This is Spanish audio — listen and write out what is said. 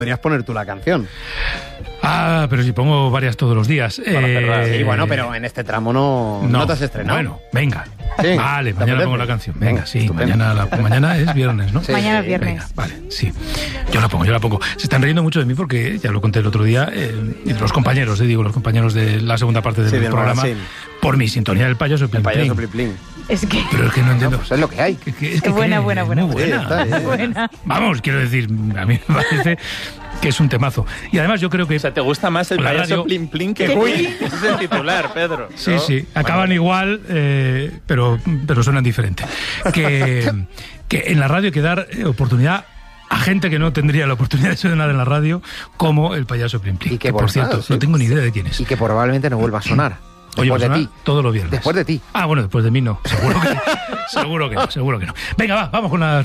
podrías poner tú la canción. Ah, pero si pongo varias todos los días. Sí, bueno, pero en este tramo no te has estrenado. Bueno, venga. Sí, vale, mañana pongo la canción. Venga, sí, estupendo. mañana es viernes, ¿no? Sí. Mañana es viernes. Venga, vale, sí. Yo la pongo. Se están riendo mucho de mí porque, ya lo conté el otro día, los compañeros de la segunda parte del programa, magazine. por mi sintonía del payaso Plin El payaso Plin. Plin Plin. Es que... Pero es que no entiendo. Pues es lo que hay. Es que Buena. muy buena. Sí, está, buena. Vamos, quiero decir, a mí me parece que es un temazo. Y además yo creo que... O sea, ¿te gusta más el la payaso radio- Plin Plin que Queen? Ese es el titular, Pedro. Sí, ¿no? sí, acaban igual, pero suenan diferente. Que en la radio hay que dar oportunidad a gente que no tendría la oportunidad de sonar en la radio, como el payaso Plin Plin. Y que por cierto, sí. no tengo ni idea de quién es. Y que probablemente no vuelva a sonar. Oye, Después de sonar ti. todos los viernes. Después de ti. Ah, bueno, después de mí no. Seguro que no. Venga, vamos con las